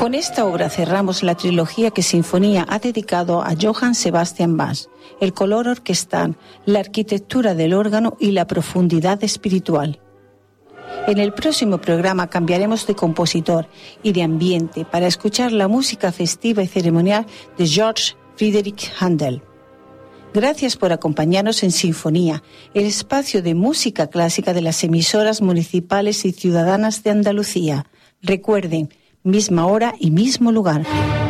Con esta obra cerramos la trilogía que Sinfonía ha dedicado a Johann Sebastian Bach, el color orquestal, la arquitectura del órgano y la profundidad espiritual. En el próximo programa cambiaremos de compositor y de ambiente para escuchar la música festiva y ceremonial de Georg Friedrich Händel. Gracias por acompañarnos en Sinfonía, el espacio de música clásica de las emisoras municipales y ciudadanas de Andalucía. Recuerden, misma hora y mismo lugar.